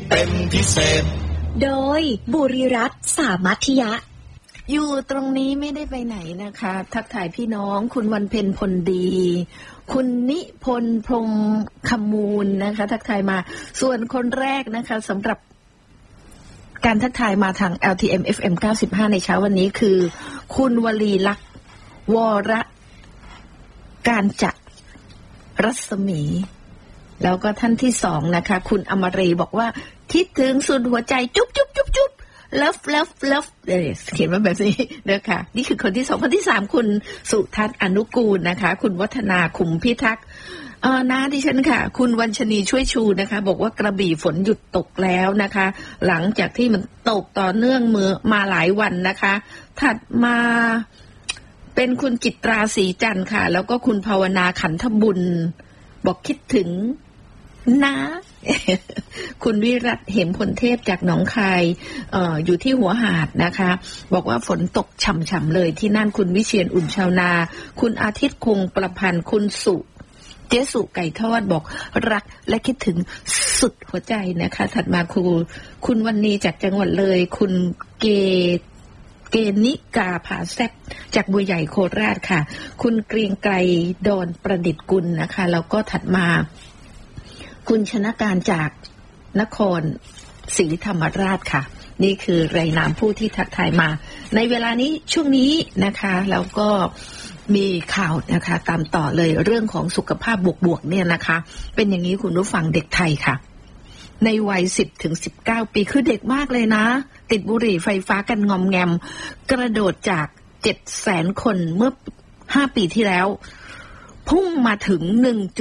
เป็นพิเศษโดยบุริรัตน์สามัธยะอยู่ตรงนี้ไม่ได้ไปไหนนะคะทักทายพี่น้องคุณวันเพ็ญพลดีคุณนิพนธ์พรหมขมูลนะคะทักทายมาส่วนคนแรกนะคะสำหรับการทักทายมาทาง LTM FM 95ในเช้าวันนี้คือคุณวลีลักษณ์วรการจักรรัศมีแล้วก็ท่านที่สองนะคะคุณอมรีบอกว่าคิดถึงสุดหัวใจจุ๊บจุ๊บจุ๊บจุ๊บเลิฟเลิฟเลิฟเขียนมาแบบนี้นะคะนี่คือคนที่สองคนที่สามคุณสุทัศน์อนุกูลนะคะคุณวัฒนาคุมพิทักษ์นะดิฉันค่ะคุณวัญชนีช่วยชูนะคะบอกว่ากระบี่ฝนหยุดตกแล้วนะคะหลังจากที่มันตกต่อเนื่องมาหลายวันนะคะถัดมาเป็นคุณจิตราศรีจันทร์ค่ะแล้วก็คุณภาวนาขันธบุญบอกคิดถึงนะคุณวิรัตเหมพลเทพจากหนองคายอยู่ที่หัวหาดนะคะบอกว่าฝนตกฉ่ำๆเลยที่นั่นคุณวิเชียรอุ่นชาวนาคุณอาทิตย์คงประพันธ์คุณสุเจสุไก่ทอดบอกรักและคิดถึงสุดหัวใจนะคะถัดมาคุณวันนี้จากจังหวัดเลยคุณเกณิกาผาแซ่บจากบัวใหญ่โคราชค่ะคุณเกรียงไกรดอนประดิษฐ์กุลนะคะแล้วก็ถัดมาคุณชนะการจากนครศรีธรรมราชค่ะนี่คือรายนามผู้ที่ทักทายมาในเวลานี้ช่วงนี้นะคะแล้วก็มีข่าวนะคะตามต่อเลยเรื่องของสุขภาพบวกๆเนี่ยนะคะเป็นอย่างนี้คุณผู้ฟังเด็กไทยค่ะในวัย10 ถึง 19 ปีคือเด็กมากเลยนะติดบุหรี่ไฟฟ้ากันงอมแงมกระโดดจาก 700,000 คนเมื่อ5 ปีที่แล้วพุ่งมาถึง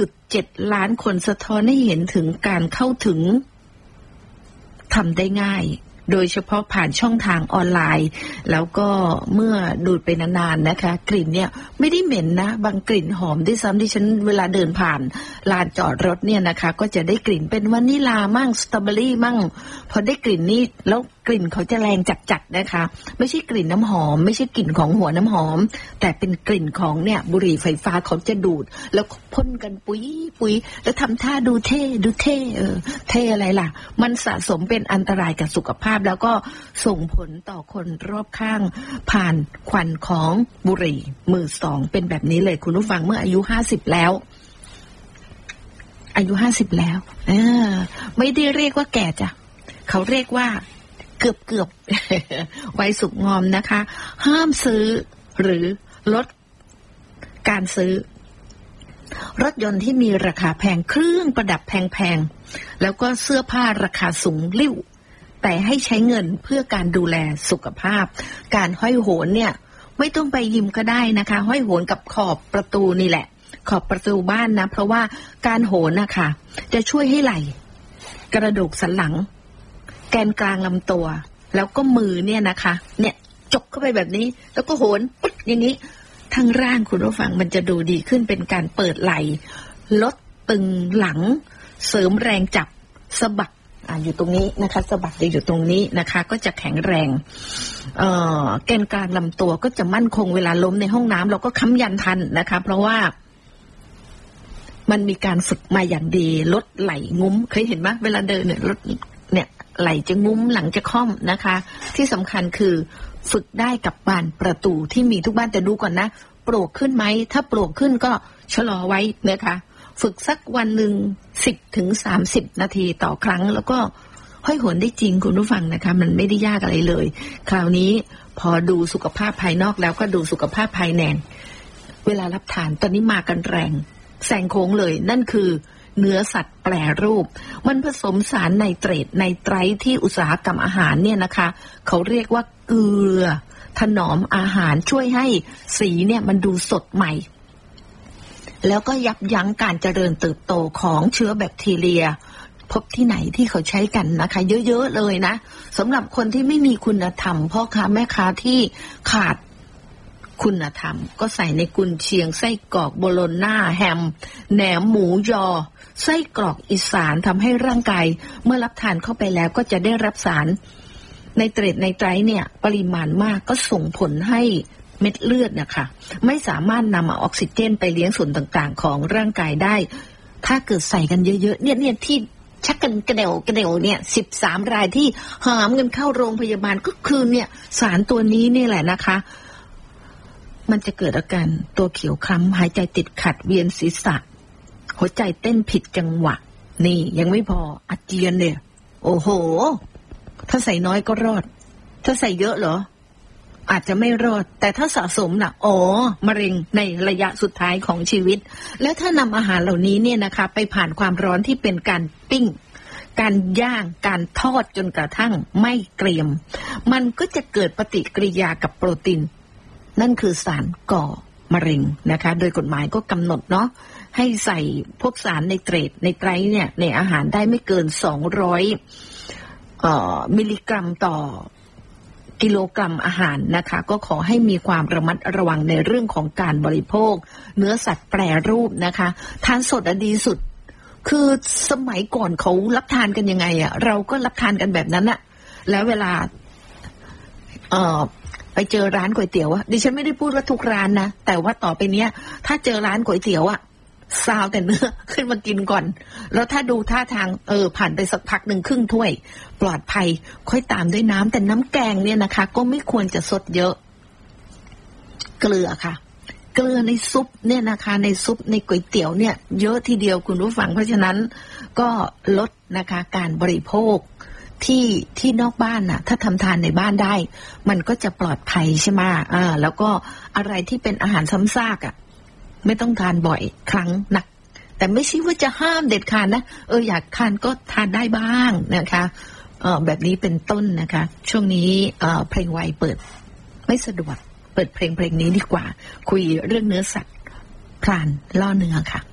1.7 ล้านคนสะท้อนให้เห็นถึงการเข้าถึงทำได้ง่ายโดยเฉพาะผ่านช่องทางออนไลน์แล้วก็เมื่อดูดไปนานๆนะคะกลิ่นเนี่ยไม่ได้เหม็นนะบางกลิ่นหอมด้วยซ้ำที่ฉันเวลาเดินผ่านลานจอดรถเนี่ยนะคะก็จะได้กลิ่นเป็นวานิลามั่งสตรอเบอรี่มั่งพอได้กลิ่นนี้แล้วกลิ่นเขาจะแรงจัดๆนะคะไม่ใช่กลิ่นน้ำหอมไม่ใช่กลิ่นของหัวน้ำหอมแต่เป็นกลิ่นของเนี่ยบุหรี่ไฟฟ้าเขาจะดูดแล้วพ่นกันปุยแล้วทำท่าดูเท่เท่อะไรล่ะมันสะสมเป็นอันตรายกับสุขภาพแล้วก็ส่งผลต่อคนรอบข้างผ่านควันของบุหรี่มือสองเป็นแบบนี้เลยคุณผู้ฟังเมื่ออายุ50แล้วอายุ50แล้วไม่ได้เรียกว่าแก่จ้ะเขาเรียกว่าเกือบวัยสุกงอมนะคะห้ามซื้อหรือลดการซื้อรถยนต์ที่มีราคาแพงเครื่องประดับแพงๆแล้วก็เสื้อผ้าราคาสูงลิ่วแต่ให้ใช้เงินเพื่อการดูแลสุขภาพการห้อยโหนเนี่ยไม่ต้องไปยิมก็ได้นะคะห้อยโหนกับขอบประตูนี่แหละขอบประตูบ้านนะเพราะว่าการโหนนะคะจะช่วยให้ไหล่กระดูกสันหลังแกนกลางลำตัวแล้วก็มือเนี่ยนะคะเนี่ยจกเข้าไปแบบนี้แล้วก็โหนปุ๊บอย่างนี้ทั้งร่างคุณผู้ฟังมันจะดูดีขึ้นเป็นการเปิดไหล่ลดตึงหลังเสริมแรงจับสะบักอยู่ตรงนี้นะคะสะบักอยู่ตรงนี้นะคะก็จะแข็งแรงแกนกลางลำตัวก็จะมั่นคงเวลาล้มในห้องน้ำเราก็ค้ำยันทันนะคะเพราะว่ามันมีการฝึกมาอย่างดีลดไหล่งุ้มเคยเห็นไหมเวลาเดินเนี่ยลดเนี่ยไหล่จะงุ้มหลังจะค่อมนะคะที่สำคัญคือฝึกได้กับบานประตูที่มีทุกบ้านแต่ดูก่อนนะโปร่งขึ้นไหมถ้าโปร่งขึ้นก็ชะลอไว้นะคะฝึกสักวันหนึ่ง10 ถึง 30 นาทีต่อครั้งแล้วก็ห้อยโหนได้จริงคุณผู้ฟังนะคะมันไม่ได้ยากอะไรเลยคราวนี้พอดูสุขภาพภายนอกแล้วก็ดูสุขภาพภายในเวลารับทานตอนนี้มากันแรงแซงโค้งเลยนั่นคือเนื้อสัตว์แปรรูปมันผสมสารไนเตรตไนไตรท์ที่อุตสาหกรรมอาหารเนี่ยนะคะเขาเรียกว่าเกลือถนอมอาหารช่วยให้สีเนี่ยมันดูสดใหม่แล้วก็ยับยั้งการเจริญเติบโตของเชื้อแบคทีเรียพบที่ไหนที่เขาใช้กันนะคะเยอะๆเลยนะสำหรับคนที่ไม่มีคุณธรรมพ่อค้าแม่ค้าที่ขาดคุณธรรมก็ใส่ในกุนเชียงไส้กรอกโบโลน่าแฮมแหนมหมูยอไส้กรอกอีสานทำให้ร่างกายเมื่อรับทานเข้าไปแล้วก็จะได้รับสารไนเตรตไนไตรท์เนี่ยปริมาณมากก็ส่งผลให้เม็ดเลือดนะคะไม่สามารถนำออกซิเจนไปเลี้ยงส่วนต่างๆของร่างกายได้ถ้าเกิดใส่กันเยอะๆเนี่ยที่ชักกันกระเดวกระเดวเนี่ย13 รายที่หามกันเข้าโรงพยาบาลก็คือเนี่ยสารตัวนี้นี่แหละนะคะมันจะเกิดอาการตัวเขียวคล้ำหายใจติดขัดเวียนศีรษะหัวใจเต้นผิดจังหวะนี่ยังไม่พออาเจียนเนี่ยโอ้โหถ้าใส่น้อยก็รอดถ้าใส่เยอะเหรออาจจะไม่รอดแต่ถ้าสะสมน่ะมะเร็งในระยะสุดท้ายของชีวิตแล้วถ้านำอาหารเหล่านี้เนี่ยนะคะไปผ่านความร้อนที่เป็นการปิ้งการย่างการทอดจนกระทั่งไม่เกรียมมันก็จะเกิดปฏิกิริยากับโปรตีนนั่นคือสารก่อมะเร็งนะคะโดยกฎหมายก็กำหนดเนาะให้ใส่พวกสารไนเตรตเนี่ยในอาหารได้ไม่เกิน200มิลลิกรัมต่อกิโลกรัมอาหารนะคะก็ขอให้มีความระมัดระวังในเรื่องของการบริโภคเนื้อสัตว์แปรรูปนะคะทานสดดีสุดคือสมัยก่อนเขารับทานกันยังไงอะเราก็รับทานกันแบบนั้นอะแล้วเวลาไปเจอร้านก๋วยเตี๋ยวอะดิฉันไม่ได้พูดว่าทุกร้านนะแต่ว่าต่อไปเนี้ยถ้าเจอร้านก๋วยเตี๋ยวอะซาวแต่เนื้อขึ้นมากินก่อนแล้วถ้าดูท่าทางผ่านไปสักพักหนึ่งครึ่งถ้วยปลอดภัยค่อยตามด้วยน้ำแต่น้ำแกงเนี่ยนะคะก็ไม่ควรจะสดเยอะเกลือค่ะเกลือในซุปเนี่ยนะคะในซุปในก๋วยเตี๋ยวเนี่ยเยอะทีเดียวคุณผู้ฟังเพราะฉะนั้นก็ลดนะคะการบริโภคที่นอกบ้านน่ะถ้าทำทานในบ้านได้มันก็จะปลอดภัยใช่ไหมแล้วก็อะไรที่เป็นอาหารซ้ำซากอ่ะไม่ต้องทานบ่อยครั้งนักแต่ไม่ใช่ว่าจะห้ามเด็ดขาดนะอยากทานก็ทานได้บ้างนะคะแบบนี้เป็นต้นนะคะช่วงนี้เพลงไวเปิดไม่สะดวกเปิดเพลงนี้ดีกว่าคุยเรื่องเนื้อสัตว์พลานล่อเนื้อค่ะ